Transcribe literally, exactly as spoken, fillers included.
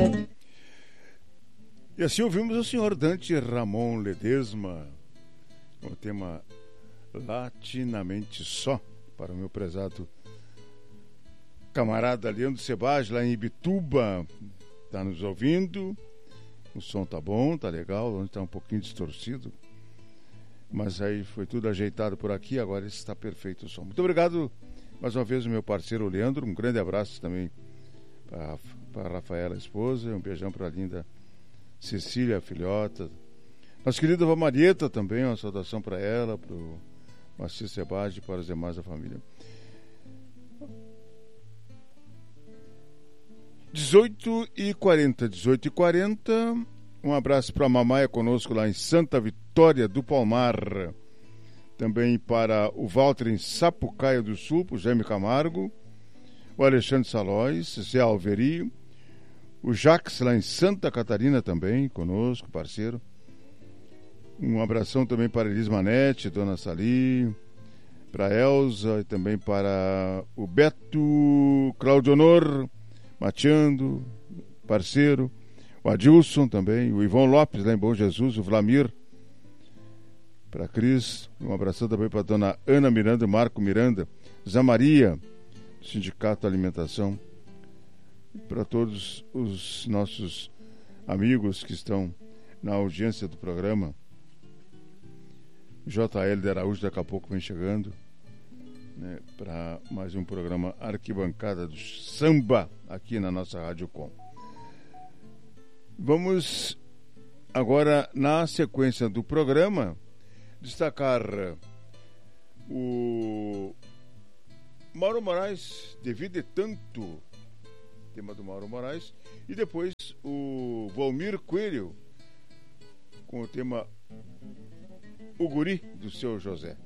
E assim ouvimos o senhor Dante Ramon Ledesma, com o tema Latinamente Só, para o meu prezado camarada Leandro Sebage, lá em Ibituba, está nos ouvindo. O som tá bom, tá legal, onde está um pouquinho distorcido, mas aí foi tudo ajeitado por aqui, agora está perfeito o som. Muito obrigado mais uma vez, o meu parceiro Leandro, um grande abraço também para a Rafaela, a esposa, um beijão para a linda Cecília, a filhota. Nossa querida Vó Marieta também, uma saudação para ela, para o Maciço Sebage e para os demais da família. dezoito e quarenta, dezoito e quarenta. Um abraço para a Mamaia conosco lá em Santa Vitória do Palmar. Também para o Walter em Sapucaia do Sul, o Jaime Camargo, o Alexandre Salóis, Zé Alveri, o Jax lá em Santa Catarina também conosco, parceiro. Um abração também para Elis Manete, Dona Sali, para Elza e também para o Beto Claudio Honor, Mateando, parceiro, o Adilson também, o Ivão Lopes lá em Bom Jesus, o Vlamir, para a Cris, um abração também para a Dona Ana Miranda, Marco Miranda, Zé Maria, do Sindicato Alimentação, para todos os nossos amigos que estão na audiência do programa. J L de Araújo daqui a pouco vem chegando, né, para mais um programa Arquibancada do Samba aqui na nossa Rádio Com. Vamos agora, na sequência do programa, destacar o Mauro Moraes, Devido e Tanto, tema do Mauro Moraes, e depois o Valmir Coelho com o tema O Guri, do seu José.